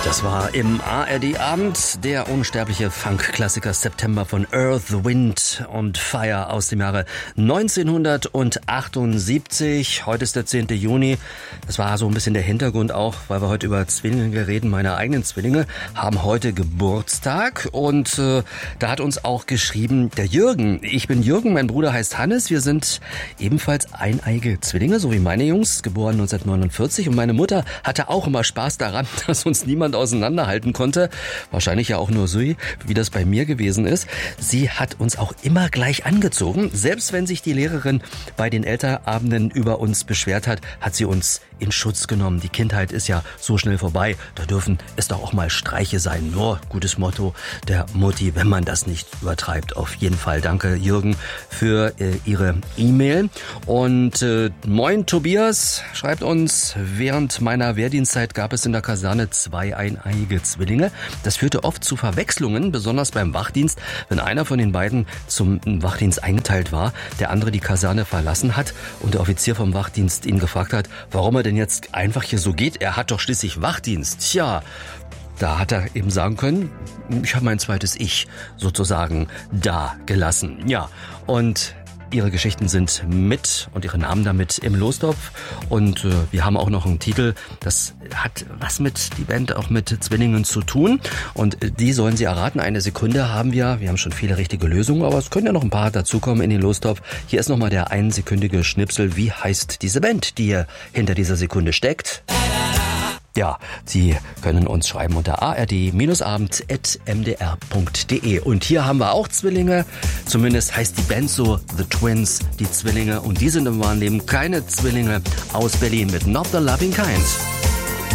Das war im ARD-Abend der unsterbliche Funk-Klassiker September von Earth, Wind und Fire aus dem Jahre 1978. Heute ist der 10. Juni. Das war so ein bisschen der Hintergrund auch, weil wir heute über Zwillinge reden. Meine eigenen Zwillinge haben heute Geburtstag und da hat uns auch geschrieben der Jürgen. Ich bin Jürgen, mein Bruder heißt Hannes. Wir sind ebenfalls eineige Zwillinge, so wie meine Jungs, geboren 1949. Und meine Mutter hatte auch immer Spaß daran, dass uns niemand auseinanderhalten konnte. Wahrscheinlich ja auch nur so, wie das bei mir gewesen ist. Sie hat uns auch immer gleich angezogen. Selbst wenn sich die Lehrerin bei den Elternabenden über uns beschwert hat, hat sie uns in Schutz genommen. Die Kindheit ist ja so schnell vorbei. Da dürfen es doch auch mal Streiche sein. Nur gutes Motto der Mutti, wenn man das nicht übertreibt. Auf jeden Fall danke Jürgen für Ihre E-Mail. Und moin Tobias schreibt uns, während meiner Wehrdienstzeit gab es in der Kaserne 2 eineige Zwillinge. Das führte oft zu Verwechslungen, besonders beim Wachdienst, wenn einer von den beiden zum Wachdienst eingeteilt war, der andere die Kaserne verlassen hat und der Offizier vom Wachdienst ihn gefragt hat, warum er denn jetzt einfach hier so geht. Er hat doch schließlich Wachdienst. Tja, da hat er eben sagen können, ich habe mein zweites Ich sozusagen da gelassen. Ja, und Ihre Geschichten sind mit und Ihre Namen damit im Lostopf und wir haben auch noch einen Titel, das hat was mit die Band auch mit Zwillingen zu tun und die sollen Sie erraten. Eine Sekunde haben wir haben schon viele richtige Lösungen, aber es können ja noch ein paar dazukommen in den Lostopf. Hier ist nochmal der einsekündige Schnipsel. Wie heißt diese Band, die hier hinter dieser Sekunde steckt? Ja, Sie können uns schreiben unter ard-abend@mdr.de. Und hier haben wir auch Zwillinge. Zumindest heißt die Band so, The Twins, die Zwillinge. Und die sind im wahren Leben keine Zwillinge aus Berlin mit Not the Loving Kind.